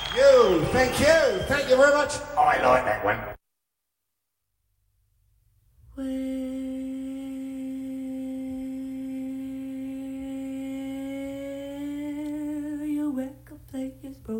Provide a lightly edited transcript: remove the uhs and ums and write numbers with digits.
Thank you. Thank you very much. Oh, I like that one. Well, your record player's broke.